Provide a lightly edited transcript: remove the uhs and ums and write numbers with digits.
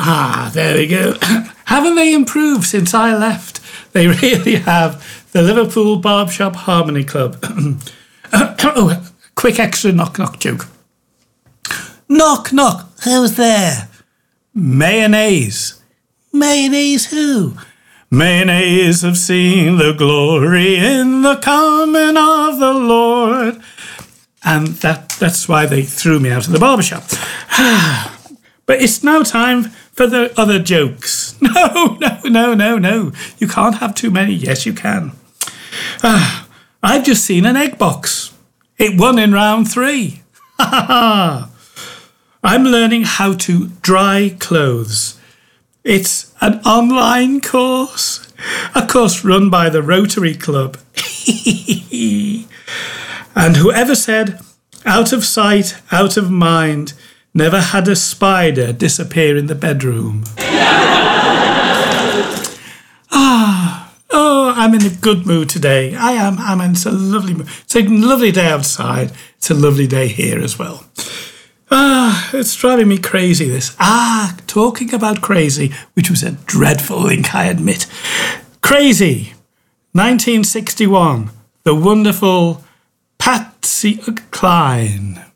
Ah, there we go. Haven't they improved since I left? They really have. The Liverpool Barbershop Harmony Club. Oh, quick extra knock-knock joke. Knock, knock. Who's there? Mayonnaise. Mayonnaise who? Mayonnaise have seen the glory in the coming of the Lord. And that's why they threw me out of the barbershop. But it's now time for the other jokes. No. You can't have too many. Yes, you can. I've just seen an egg box. It won in round 3. I'm learning how to dry clothes. It's an online course. A course run by the Rotary Club. And whoever said, out of sight, out of mind, never had a spider disappear in the bedroom. I'm in a good mood today. I am. It's a lovely mood. It's a lovely day outside. It's a lovely day here as well. It's driving me crazy, this. Talking about crazy, which was a dreadful link, I admit. Crazy. 1961. The wonderful Patsy Cline.